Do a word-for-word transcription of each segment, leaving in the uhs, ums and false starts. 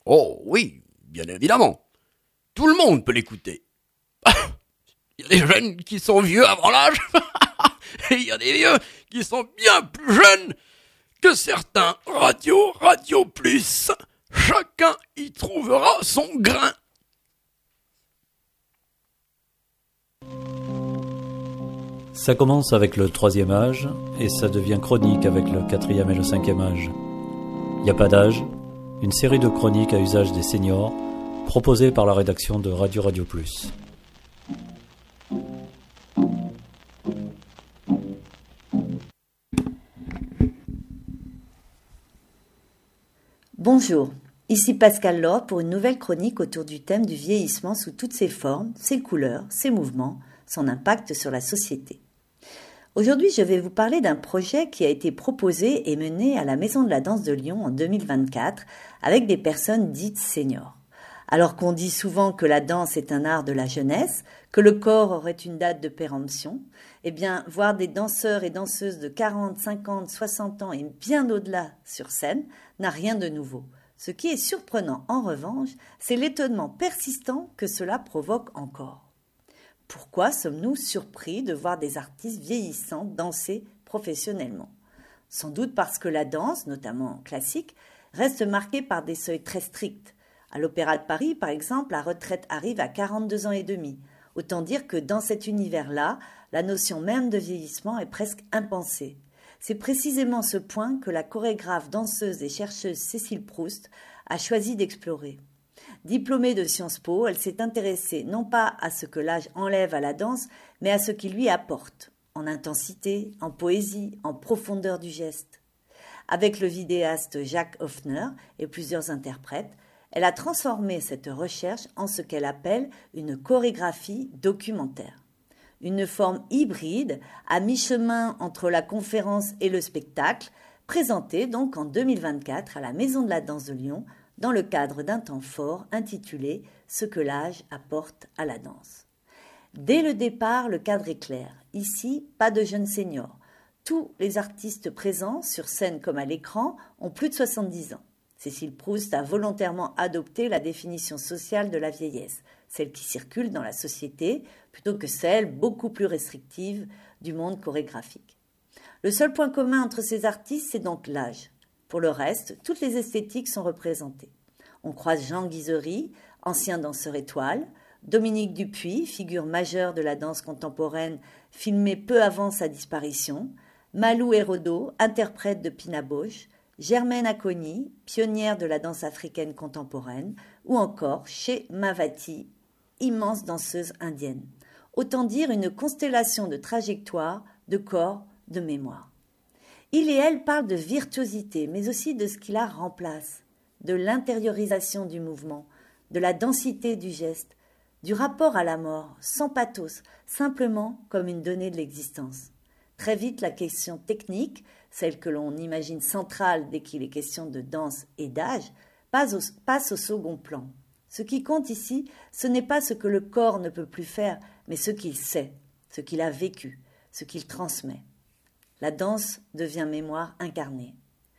Oh oui, bien évidemment. Tout le monde peut l'écouter. Il y a des jeunes qui sont vieux avant l'âge, et il y a des vieux qui sont bien plus jeunes que certains. Radio, Radio Plus, chacun y trouvera son grain. Ça commence avec le troisième âge et ça devient chronique avec le quatrième et le cinquième âge. Il n'y a pas d'âge, une série de chroniques à usage des seniors proposées par la rédaction de Radio Radio Plus. Bonjour, ici Pascal Lord pour une nouvelle chronique autour du thème du vieillissement sous toutes ses formes, ses couleurs, ses mouvements, son impact sur la société. Aujourd'hui, je vais vous parler d'un projet qui a été proposé et mené à la Maison de la Danse de Lyon en deux mille vingt-quatre avec des personnes dites seniors. Alors qu'on dit souvent que la danse est un art de la jeunesse, que le corps aurait une date de péremption, eh bien, voir des danseurs et danseuses de quarante, cinquante, soixante ans et bien au-delà sur scène n'a rien de nouveau. Ce qui est surprenant, en revanche, c'est l'étonnement persistant que cela provoque encore. Pourquoi sommes-nous surpris de voir des artistes vieillissants danser professionnellement ? Sans doute parce que la danse, notamment classique, reste marquée par des seuils très stricts. À l'Opéra de Paris, par exemple, la retraite arrive à quarante-deux ans et demi. Autant dire que dans cet univers-là, la notion même de vieillissement est presque impensée. C'est précisément ce point que la chorégraphe, danseuse et chercheuse Cécile Proust a choisi d'explorer. Diplômée de Sciences Po, elle s'est intéressée non pas à ce que l'âge enlève à la danse, mais à ce qu'il lui apporte, en intensité, en poésie, en profondeur du geste. Avec le vidéaste Jacques Hoffner et plusieurs interprètes, elle a transformé cette recherche en ce qu'elle appelle une chorégraphie documentaire. Une forme hybride, à mi-chemin entre la conférence et le spectacle, présentée donc en deux mille vingt-quatre à la Maison de la Danse de Lyon, dans le cadre d'un temps fort intitulé « Ce que l'âge apporte à la danse ». Dès le départ, le cadre est clair. Ici, pas de jeunes seniors. Tous les artistes présents, sur scène comme à l'écran, ont plus de soixante-dix ans. Cécile Proust a volontairement adopté la définition sociale de la vieillesse, celle qui circule dans la société, plutôt que celle beaucoup plus restrictive du monde chorégraphique. Le seul point commun entre ces artistes, c'est donc l'âge. Pour le reste, toutes les esthétiques sont représentées. On croise Jean Guizery, ancien danseur étoile, Dominique Dupuis, figure majeure de la danse contemporaine, filmée peu avant sa disparition, Malou Hérodo, interprète de Pina Bausch, Germaine Acogny, pionnière de la danse africaine contemporaine, ou encore Chez Mavati, immense danseuse indienne. Autant dire une constellation de trajectoires, de corps, de mémoire. Il et elle parlent de virtuosité, mais aussi de ce qui la remplace, de l'intériorisation du mouvement, de la densité du geste, du rapport à la mort, sans pathos, simplement comme une donnée de l'existence. Très vite, la question technique, celle que l'on imagine centrale dès qu'il est question de danse et d'âge, passe au, passe au second plan. Ce qui compte ici, ce n'est pas ce que le corps ne peut plus faire, mais ce qu'il sait, ce qu'il a vécu, ce qu'il transmet. La danse devient mémoire incarnée.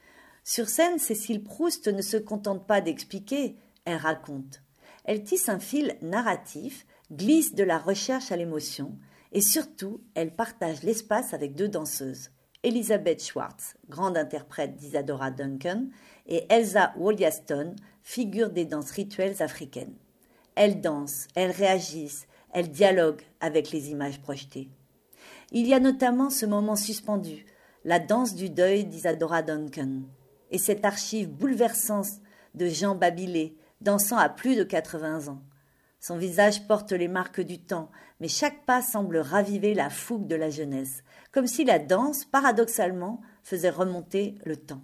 Sur scène, Cécile Proust ne se contente pas d'expliquer, elle raconte. Elle tisse un fil narratif, glisse de la recherche à l'émotion, et surtout, elle partage l'espace avec deux danseuses, Elisabeth Schwartz, grande interprète d'Isadora Duncan, et Elsa Wollaston, figure des danses rituelles africaines. Elles dansent, elles réagissent, elles dialoguent avec les images projetées. Il y a notamment ce moment suspendu, la danse du deuil d'Isadora Duncan, et cette archive bouleversante de Jean Babilé, dansant à plus de quatre-vingts ans. Son visage porte les marques du temps, mais chaque pas semble raviver la fougue de la jeunesse, comme si la danse, paradoxalement, faisait remonter le temps.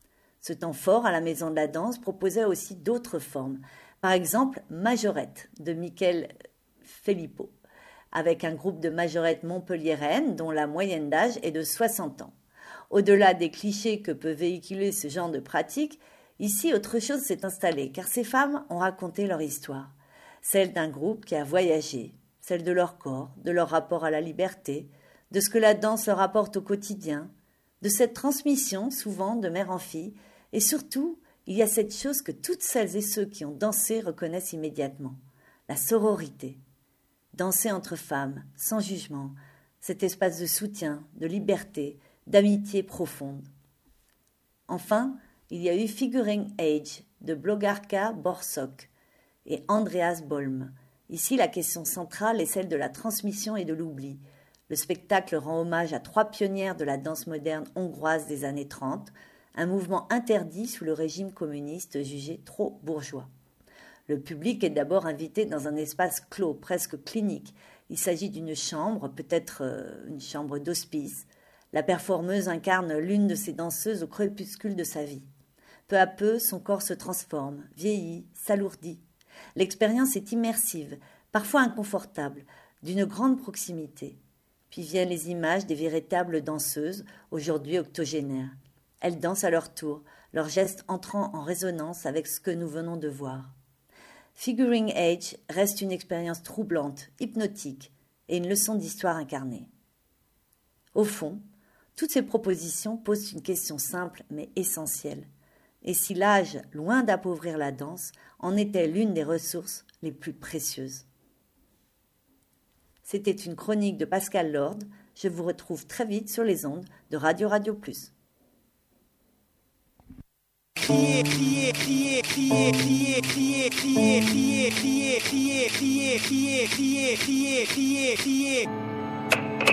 Ce temps fort à la Maison de la Danse proposait aussi d'autres formes, par exemple Majorette de Michael Filippo, avec un groupe de majorettes montpelliéraines dont la moyenne d'âge est de soixante ans. Au-delà des clichés que peut véhiculer ce genre de pratique, ici autre chose s'est installé, car ces femmes ont raconté leur histoire, celle d'un groupe qui a voyagé, celle de leur corps, de leur rapport à la liberté, de ce que la danse leur apporte au quotidien, de cette transmission, souvent de mère en fille, et surtout, il y a cette chose que toutes celles et ceux qui ont dansé reconnaissent immédiatement, la sororité. Danser entre femmes, sans jugement, cet espace de soutien, de liberté, d'amitié profonde. Enfin, il y a eu Figuring Age de Blogarka Borsok et Andreas Bolm. Ici, la question centrale est celle de la transmission et de l'oubli. Le spectacle rend hommage à trois pionnières de la danse moderne hongroise des années trente, un mouvement interdit sous le régime communiste jugé trop bourgeois. Le public est d'abord invité dans un espace clos, presque clinique. Il s'agit d'une chambre, peut-être une chambre d'hospice. La performeuse incarne l'une de ces danseuses au crépuscule de sa vie. Peu à peu, son corps se transforme, vieillit, s'alourdit. L'expérience est immersive, parfois inconfortable, d'une grande proximité. Puis viennent les images des véritables danseuses, aujourd'hui octogénaires. Elles dansent à leur tour, leurs gestes entrant en résonance avec ce que nous venons de voir. Figuring Age reste une expérience troublante, hypnotique et une leçon d'histoire incarnée. Au fond, toutes ces propositions posent une question simple mais essentielle. Et si l'âge, loin d'appauvrir la danse, en était l'une des ressources les plus précieuses? C'était une chronique de Pascal Lord. Je vous retrouve très vite sur les ondes de Radio Radio Plus. Crier, crier, crier, crier, crier, crier, crier, crier, crier, crier, crier, crier, crier, crier, crier, crier.